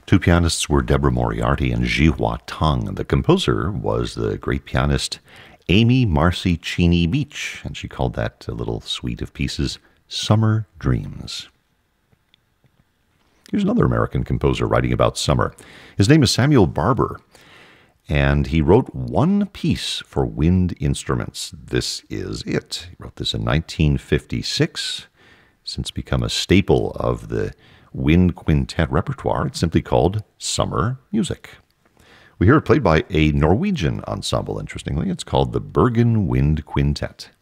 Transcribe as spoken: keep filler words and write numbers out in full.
Two pianists were Deborah Moriarty and Ji-hwa Tang. The composer was the great pianist Amy Marcy Cheney Beach, and she called that little suite of pieces Summer Dreams. Here's another American composer writing about summer. His name is Samuel Barber, and he wrote one piece for wind instruments. This is it. He wrote this in nineteen fifty-six, since become a staple of the wind quintet repertoire. It's simply called Summer Music. We hear it played by a Norwegian ensemble, interestingly. It's called the Bergen Wind Quintet.